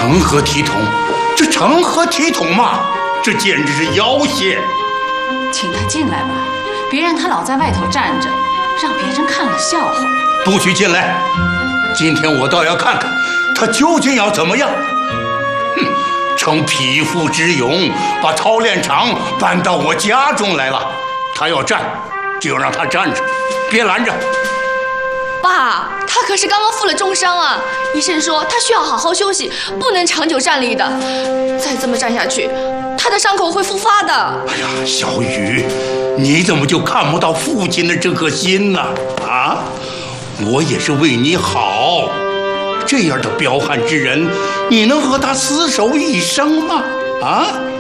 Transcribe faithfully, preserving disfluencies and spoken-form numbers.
成何体统？这成何体统嘛？这简直是要挟！ 请他进来吧，别让他老在外头站着，让别人看了笑话。 不许进来！今天我倒要看看他究竟要怎么样。哼，逞匹夫之勇，把操练场搬到我家中来了。他要站，就让他站着，别拦着。 爸，他可是刚刚负了重伤啊！医生说他需要好好休息，不能长久站立的。再这么站下去，他的伤口会复发的。 哎呀，小雨，你怎么就看不到父亲的这颗心呢？啊，我也是为你好。这样的彪悍之人，你能和他厮守一生吗？啊？